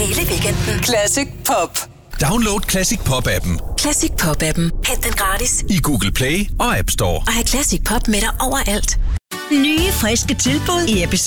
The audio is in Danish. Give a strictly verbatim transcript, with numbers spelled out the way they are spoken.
hele weekenden. Classic Pop. Download Classic Pop-appen. Classic Pop-appen. Hent den gratis I Google Play og App Store. Og have Classic Pop med dig overalt. Nye, friske tilbud i episode